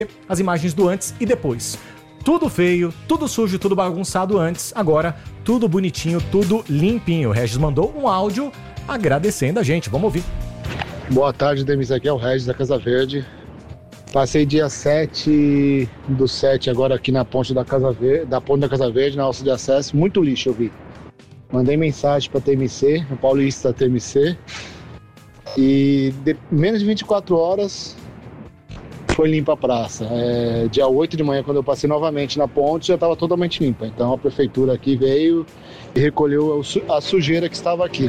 as imagens do antes e depois. Tudo feio, tudo sujo, tudo bagunçado antes, agora tudo bonitinho, tudo limpinho. O Regis mandou um áudio agradecendo a gente, vamos ouvir. Boa tarde, Demis, aqui é o Regis da Casa Verde. Passei dia 7/7 agora aqui na ponte da Casa Verde, na alça de acesso, muito lixo eu vi. Mandei mensagem para TMC, o Paulista TMC, e menos de 24 horas foi limpa a praça. Dia 8 de manhã, quando eu passei novamente na ponte, já estava totalmente limpa. Então a prefeitura aqui veio e recolheu a sujeira que estava aqui.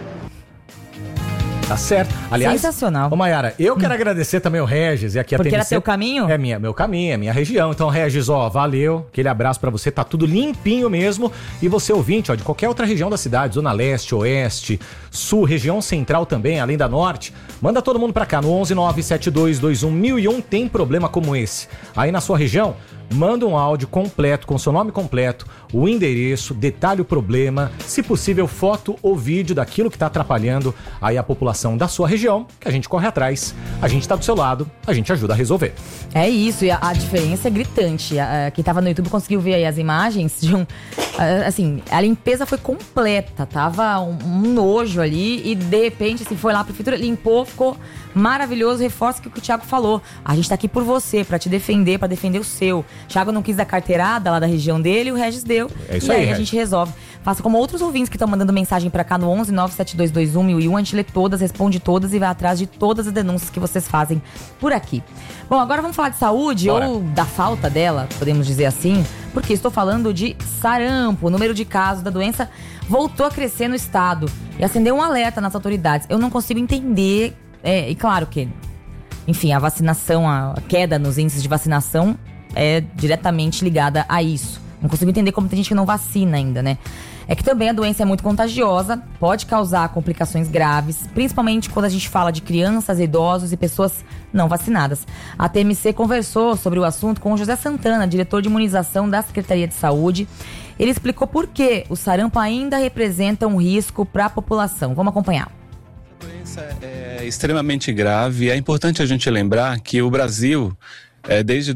Tá certo. Aliás, sensacional. Ô Mayara, eu quero agradecer também o Regis e aqui a Porque TMC. era teu caminho? Meu caminho, é minha região. Então, Regis, valeu. Aquele abraço pra você, tá tudo limpinho mesmo. E você, ouvinte, de qualquer outra região da cidade, Zona Leste, Oeste, Sul, região Central também, além da Norte, manda todo mundo pra cá, no 11972211001, tem problema como esse. Aí na sua região, manda um áudio completo, com seu nome completo, o endereço, detalhe o problema, se possível foto ou vídeo daquilo que está atrapalhando aí a população da sua região, que a gente corre atrás, a gente está do seu lado, a gente ajuda a resolver. É isso, e a diferença é gritante. Quem tava no YouTube conseguiu ver aí as imagens de assim, a limpeza foi completa, tava um nojo ali e de repente, assim, foi lá a prefeitura, limpou, ficou maravilhoso, reforça o que o Thiago falou. A gente tá aqui por você, pra te defender, pra defender o seu. Thiago não quis dar carteirada lá da região dele, o Regis deu. É isso e aí aí, a gente resolve. Faça como outros ouvintes que estão mandando mensagem pra cá no 11972211001. A gente lê todas, responde todas e vai atrás de todas as denúncias que vocês fazem por aqui. Bom, agora vamos falar de saúde, Bora. ou da falta dela, podemos dizer assim, porque estou falando de sarampo. O número de casos da doença voltou a crescer no estado e acendeu um alerta nas autoridades. Eu não consigo entender, e claro que, enfim, a vacinação, a queda nos índices de vacinação é diretamente ligada a isso. Não consigo entender como tem gente que não vacina ainda, né? É que também a doença é muito contagiosa, pode causar complicações graves, principalmente quando a gente fala de crianças, idosos e pessoas não vacinadas. A TMC conversou sobre o assunto com o José Santana, diretor de imunização da Secretaria de Saúde. Ele explicou por que o sarampo ainda representa um risco para a população. Vamos acompanhar. A doença é extremamente grave. É importante a gente lembrar que o Brasil, desde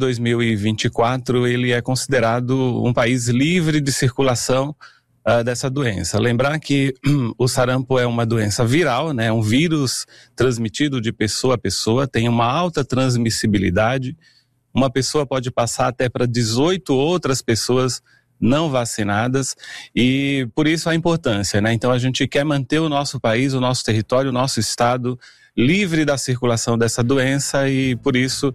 2024, ele é considerado um país livre de circulação dessa doença. Lembrar que o sarampo é uma doença viral, né? Um vírus transmitido de pessoa a pessoa, tem uma alta transmissibilidade. Uma pessoa pode passar até para 18 outras pessoas não vacinadas, e por isso a importância, né? Então a gente quer manter o nosso país, o nosso território, o nosso estado livre da circulação dessa doença, e por isso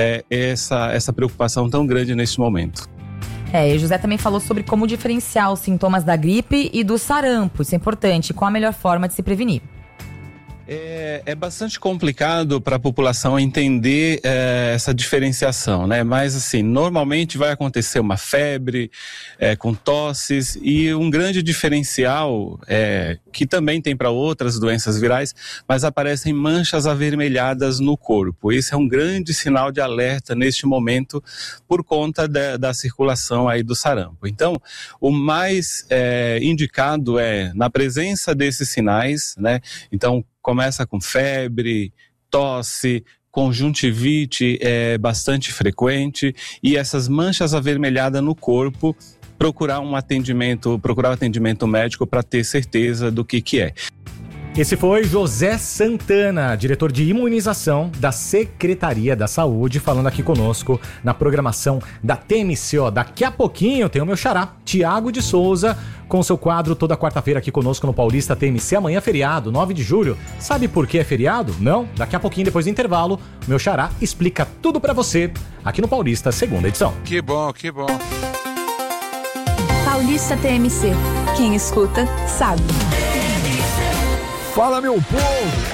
essa preocupação tão grande neste momento. E o José também falou sobre como diferenciar os sintomas da gripe e do sarampo. Isso é importante. Qual a melhor forma de se prevenir? É bastante complicado para a população entender essa diferenciação, né? Mas assim, normalmente vai acontecer uma febre com tosses, e um grande diferencial que também tem para outras doenças virais, mas aparecem manchas avermelhadas no corpo. Esse é um grande sinal de alerta neste momento por conta da circulação aí do sarampo. Então, o mais indicado é na presença desses sinais, né? Então, começa com febre, tosse, conjuntivite é bastante frequente, e essas manchas avermelhadas no corpo, procurar um atendimento médico para ter certeza do que é. Esse foi José Santana, diretor de imunização da Secretaria da Saúde, falando aqui conosco na programação da TMC. Daqui a pouquinho tem o meu xará, Thiago de Souza, com seu quadro toda quarta-feira aqui conosco no Paulista TMC. Amanhã é feriado, 9 de julho. Sabe por que é feriado? Não? Daqui a pouquinho, depois do intervalo, o meu xará explica tudo pra você aqui no Paulista, segunda edição. Que bom, que bom. Paulista TMC. Quem escuta, sabe. Fala, meu povo!